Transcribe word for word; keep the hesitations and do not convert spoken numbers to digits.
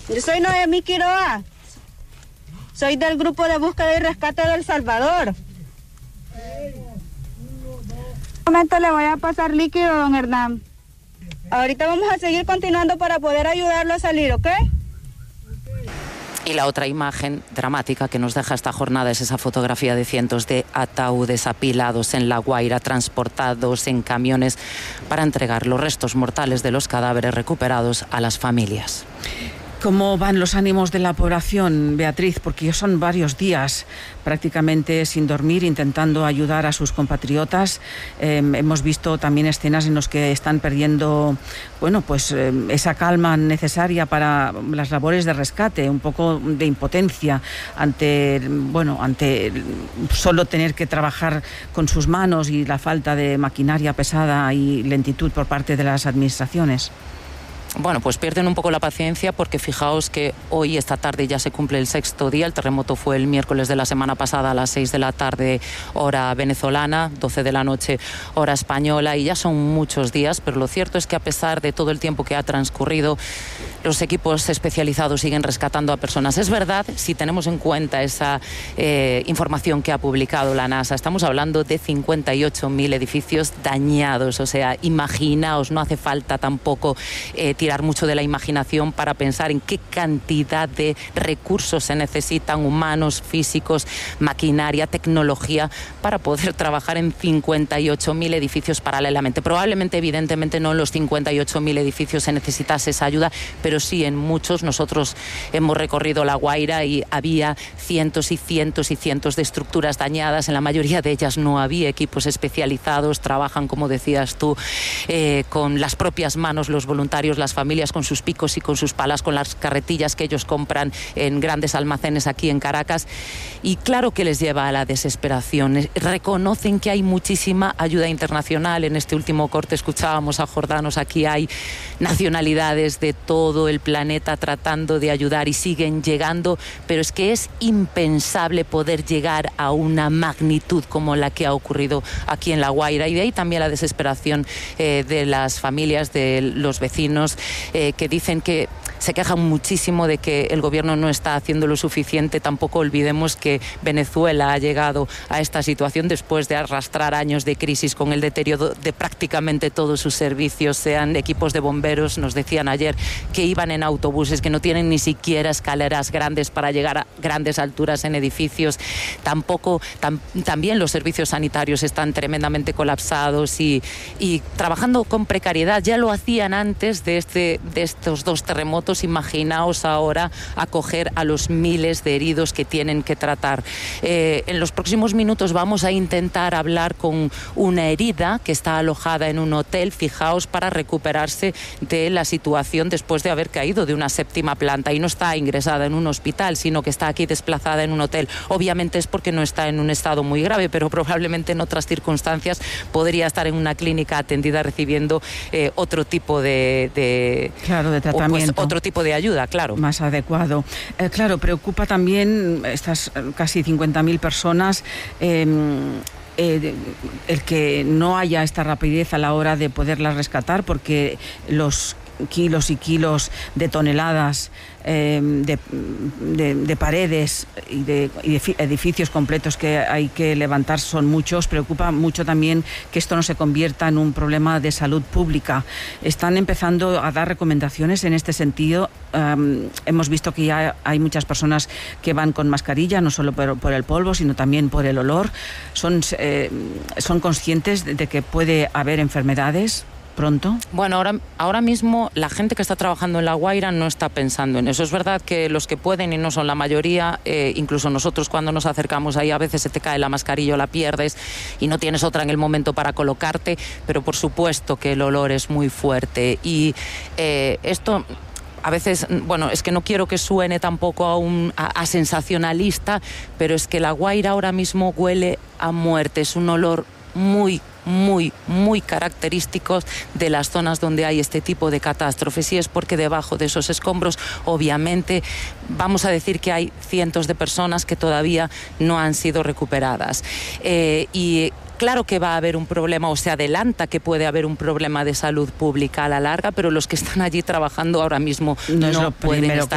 Yo soy Noemí Quiroa. Soy del grupo de búsqueda y rescate de El Salvador. Un momento le voy a pasar líquido, don Hernán. Ahorita vamos a seguir continuando para poder ayudarlo a salir, ¿ok? Y la otra imagen dramática que nos deja esta jornada es esa fotografía de cientos de ataúdes apilados en La Guaira, transportados en camiones para entregar los restos mortales de los cadáveres recuperados a las familias. ¿Cómo van los ánimos de la población, Beatriz? Porque ya son varios días prácticamente sin dormir, intentando ayudar a sus compatriotas. Eh, hemos visto también escenas en las que están perdiendo, bueno, pues eh, esa calma necesaria para las labores de rescate, un poco de impotencia ante, bueno, ante solo tener que trabajar con sus manos y la falta de maquinaria pesada y lentitud por parte de las administraciones. Bueno, pues pierden un poco la paciencia porque fijaos que hoy, esta tarde, ya se cumple el sexto día. El terremoto fue el miércoles de la semana pasada a las seis de la tarde, hora venezolana, doce de la noche, hora española, y ya son muchos días, pero lo cierto es que a pesar de todo el tiempo que ha transcurrido, los equipos especializados siguen rescatando a personas. Es verdad, si tenemos en cuenta esa eh, información que ha publicado la NASA, estamos hablando de cincuenta y ocho mil edificios dañados, o sea, imaginaos, no hace falta tampoco eh, tirar mucho de la imaginación para pensar en qué cantidad de recursos se necesitan, humanos, físicos, maquinaria, tecnología, para poder trabajar en cincuenta y ocho mil edificios paralelamente. Probablemente, evidentemente, no en los cincuenta y ocho mil edificios se necesitase esa ayuda, pero sí en muchos. Nosotros hemos recorrido La Guaira y había cientos y cientos y cientos de estructuras dañadas. En la mayoría de ellas no había equipos especializados. Trabajan, como decías tú, eh, con las propias manos los voluntarios, las familias, con sus picos y con sus palas, con las carretillas que ellos compran en grandes almacenes aquí en Caracas. Y claro que les lleva a la desesperación. Reconocen que hay muchísima ayuda internacional. En este último corte escuchábamos a Jordanos. Aquí hay nacionalidades de todo el planeta tratando de ayudar y siguen llegando, pero es que es impensable poder llegar a una magnitud como la que ha ocurrido aquí en La Guaira, y de ahí también la desesperación eh, de las familias, de los vecinos, eh, que dicen que se quejan muchísimo de que el gobierno no está haciendo lo suficiente. Tampoco olvidemos que Venezuela ha llegado a esta situación después de arrastrar años de crisis con el deterioro de prácticamente todos sus servicios, sean equipos de bomberos. Nos decían ayer que iban en autobuses, que no tienen ni siquiera escaleras grandes para llegar a grandes alturas en edificios. Tampoco, tam, también los servicios sanitarios están tremendamente colapsados y, y trabajando con precariedad. Ya lo hacían antes de, este, de estos dos terremotos. Imaginaos ahora acoger a los miles de heridos que tienen que tratar. Eh, en los próximos minutos vamos a intentar hablar con una herida que está alojada en un hotel, fijaos, para recuperarse de la situación después de haber caído de una séptima planta, y no está ingresada en un hospital, sino que está aquí desplazada en un hotel. Obviamente es porque no está en un estado muy grave, pero probablemente en otras circunstancias podría estar en una clínica atendida recibiendo eh, otro tipo de, de claro, de tratamiento. Pues, otro tipo de ayuda, claro. Más adecuado. Eh, claro, preocupa también estas casi cincuenta mil personas eh, eh, el que no haya esta rapidez a la hora de poderlas rescatar, porque los kilos y kilos de toneladas eh, de, de, de paredes y de, y de edificios completos que hay que levantar son muchos. Preocupa mucho también que esto no se convierta en un problema de salud pública. Están empezando a dar recomendaciones en este sentido. Um, hemos visto que ya hay muchas personas que van con mascarilla, no solo por, por el polvo, sino también por el olor. Son, eh, son conscientes de, de que puede haber enfermedades pronto. Bueno, ahora, ahora mismo la gente que está trabajando en La Guaira no está pensando en eso. Es verdad que los que pueden, y no son la mayoría, eh, incluso nosotros cuando nos acercamos ahí a veces se te cae la mascarilla o la pierdes y no tienes otra en el momento para colocarte, pero por supuesto que el olor es muy fuerte y eh, esto... A veces, bueno, es que no quiero que suene tampoco a, un, a, a sensacionalista, pero es que La Guaira ahora mismo huele a muerte. Es un olor muy, muy, muy característico de las zonas donde hay este tipo de catástrofes, y es porque debajo de esos escombros, obviamente, vamos a decir que hay cientos de personas que todavía no han sido recuperadas. Eh, y claro que va a haber un problema, o se adelanta que puede haber un problema de salud pública a la larga, pero los que están allí trabajando ahora mismo no, no pueden estar